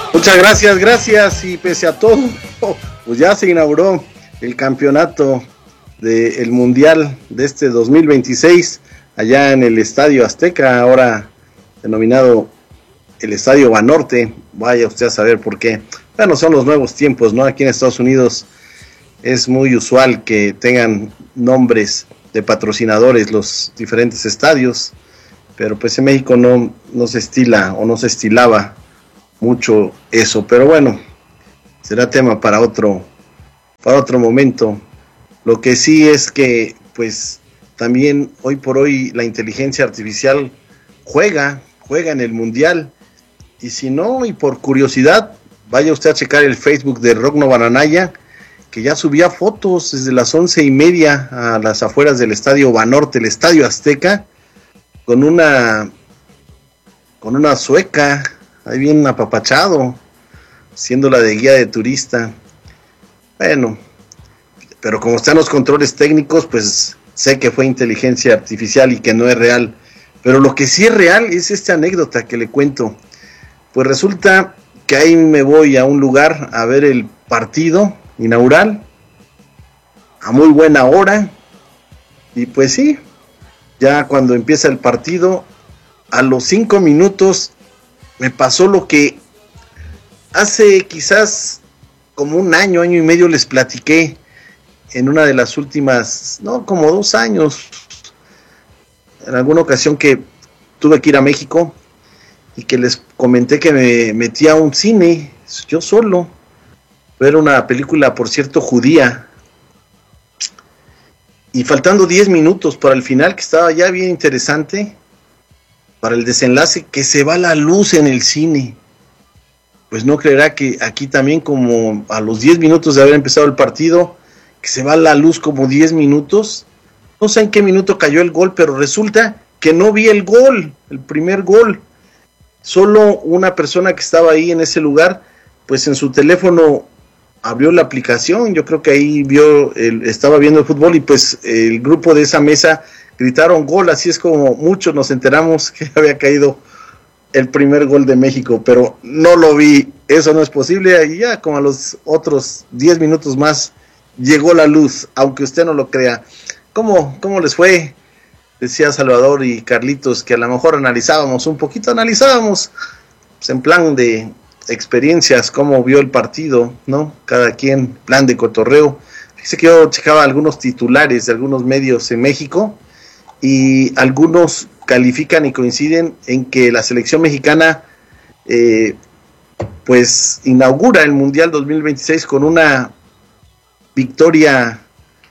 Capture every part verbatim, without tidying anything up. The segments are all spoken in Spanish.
Muchas gracias, gracias, y pese a todo, pues ya se inauguró el campeonato del Mundial de este dos mil veintiséis allá en el Estadio Azteca, ahora denominado el Estadio Banorte. Vaya usted a saber por qué. Bueno, son los nuevos tiempos, ¿no? Aquí en Estados Unidos es muy usual que tengan nombres de patrocinadores los diferentes estadios, pero pues en México no, no se estila o no se estilaba mucho eso, pero bueno, será tema para otro para otro momento. Lo que sí es que pues también hoy por hoy la inteligencia artificial juega, juega en el Mundial, y si no, y por curiosidad, vaya usted a checar el Facebook de Rocno Bananaya, que ya subía fotos desde las once y media a las afueras del Estadio Banorte, el Estadio Azteca, con una con una sueca ahí bien apapachado, siendo la de guía de turista. Bueno, pero como están los controles técnicos, pues sé que fue inteligencia artificial y que no es real. Pero lo que sí es real es esta anécdota que le cuento. Pues resulta que ahí me voy a un lugar a ver el partido inaugural, a muy buena hora, y pues sí, ya cuando empieza el partido, a los cinco minutos, me pasó lo que hace quizás como un año, año y medio les platiqué en una de las últimas, no, como dos años, en alguna ocasión que tuve que ir a México y que les comenté que me metí a un cine, yo solo, ver una película, por cierto, judía, y faltando diez minutos para el final, que estaba ya bien interesante, para el desenlace, que se va la luz en el cine. Pues no creerá que aquí también, como a los diez minutos de haber empezado el partido, que se va la luz como diez minutos. No sé en qué minuto cayó el gol, pero resulta que no vi el gol, el primer gol. Solo una persona que estaba ahí en ese lugar, pues en su teléfono abrió la aplicación. Yo creo que ahí vio, el, estaba viendo el fútbol, y pues el grupo de esa mesa gritaron gol, así es como muchos nos enteramos que había caído el primer gol de México, pero no lo vi, eso no es posible, y ya como a los otros diez minutos más llegó la luz, aunque usted no lo crea. ¿Cómo, cómo les fue? Decía Salvador y Carlitos que a lo mejor analizábamos un poquito, analizábamos pues en plan de experiencias, cómo vio el partido, ¿no? Cada quien, plan de cotorreo. Fíjese que yo checaba algunos titulares de algunos medios en México, y algunos califican y coinciden en que la selección mexicana eh, pues inaugura el Mundial dos mil veintiséis con una victoria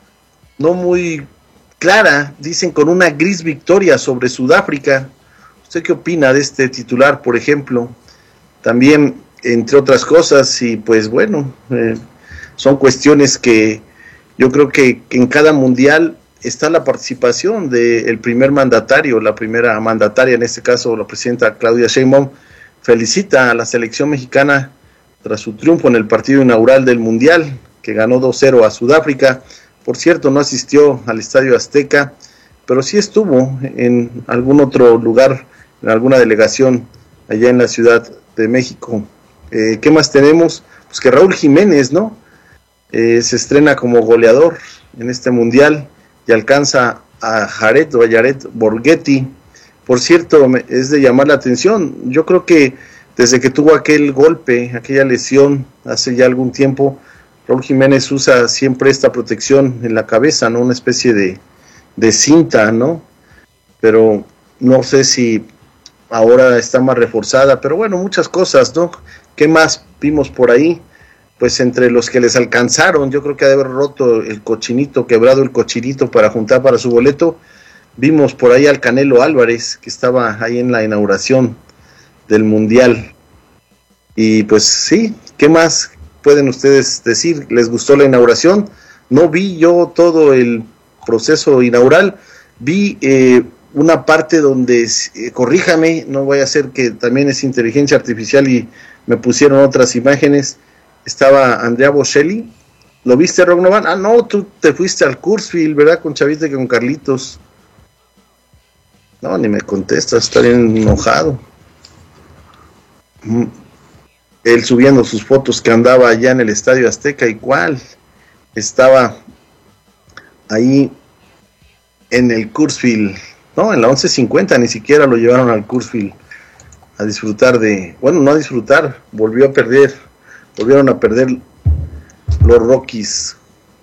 no muy clara, dicen con una gris victoria sobre Sudáfrica. ¿Usted qué opina de este titular, por ejemplo? También, entre otras cosas, y pues bueno, eh, son cuestiones que yo creo que, que en cada mundial está la participación del primer mandatario, la primera mandataria, en este caso la presidenta Claudia Sheinbaum, felicita a la selección mexicana tras su triunfo en el partido inaugural del Mundial, que ganó dos cero a Sudáfrica. Por cierto, no asistió al Estadio Azteca, pero sí estuvo en algún otro lugar, en alguna delegación allá en la Ciudad de México. Eh, ¿Qué más tenemos? Pues que Raúl Jiménez, ¿no? Eh, se estrena como goleador en este Mundial y alcanza a Jared o a Jared Borghetti. Por cierto, es de llamar la atención. Yo creo que desde que tuvo aquel golpe, aquella lesión hace ya algún tiempo, Raúl Jiménez usa siempre esta protección en la cabeza, ¿no? Una especie de, de cinta, ¿no? Pero no sé si ahora está más reforzada, pero bueno, muchas cosas, ¿no? ¿Qué más vimos por ahí? Pues entre los que les alcanzaron, yo creo que ha de haber roto el cochinito, quebrado el cochinito para juntar para su boleto. Vimos por ahí al Canelo Álvarez, que estaba ahí en la inauguración del Mundial. Y pues sí, ¿qué más pueden ustedes decir? ¿Les gustó la inauguración? No vi yo todo el proceso inaugural, vi eh, una parte donde, eh, corríjame, no vaya a ser que también es inteligencia artificial y me pusieron otras imágenes. Estaba Andrea Bocelli. ¿Lo viste, Rognovan? Ah, no, tú te fuiste al Kurzfield, ¿verdad? Con Chavita y con Carlitos. No, ni me contestas, está bien enojado. él subiendo sus fotos que andaba allá en el Estadio Azteca, igual estaba ahí en el Coors Field, no, en la once cincuenta, ni siquiera lo llevaron al Coors Field a disfrutar de, bueno, no a disfrutar, volvió a perder, volvieron a perder los Rockies.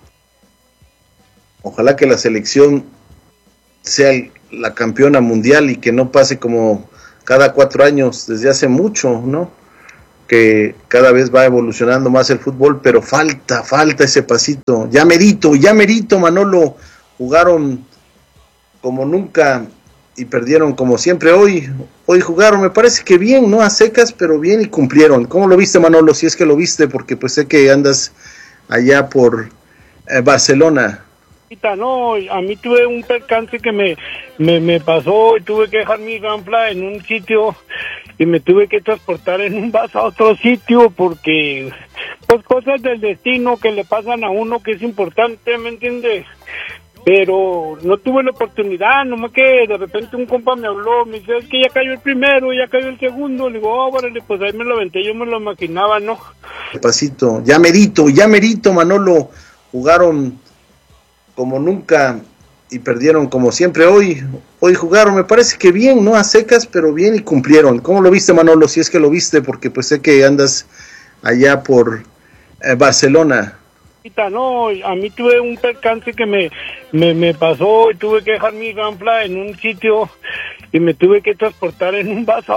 Ojalá que la selección sea la campeona mundial y que no pase como cada cuatro años desde hace mucho, ¿no? Que cada vez va evolucionando más el fútbol, pero falta, falta ese pasito. Ya merito, ya merito, Manolo. Jugaron como nunca y perdieron como siempre. Hoy, hoy jugaron, me parece que bien, ¿no? A secas, pero bien y cumplieron. ¿Cómo lo viste, Manolo? Si es que lo viste, porque pues sé que andas allá por eh, Barcelona. No, a mí tuve un percance que me, me, me pasó y tuve que dejar mi Rampla en un sitio y me tuve que transportar en un bus a otro sitio porque, pues, cosas del destino que le pasan a uno que es importante, ¿me entiendes? Pero no tuve la oportunidad, nomás que de repente un compa me habló, me dice, es que ya cayó el primero, ya cayó el segundo, le digo, oh, órale, pues ahí me lo aventé, yo me lo imaginaba, ¿no? Pasito, ya merito, ya merito, Manolo. Jugaron como nunca y perdieron como siempre. Hoy, hoy jugaron, me parece que bien, ¿no? A secas, pero bien y cumplieron. ¿Cómo lo viste, Manolo? Si es que lo viste, porque pues sé que andas allá por eh, Barcelona. No, a mí tuve un percance que me, me, me pasó y tuve que dejar mi Rampla en un sitio y me tuve que transportar en un bus a